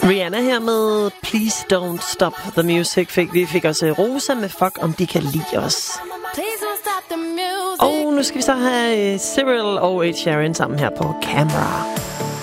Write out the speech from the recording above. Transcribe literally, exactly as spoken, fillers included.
Rihanna her med Please Don't Stop the Music. Fik, vi fik også Rosa med Fuck om de kan lide os. Og nu skal vi så have Cyril og Ed Sheeran sammen her på Camera.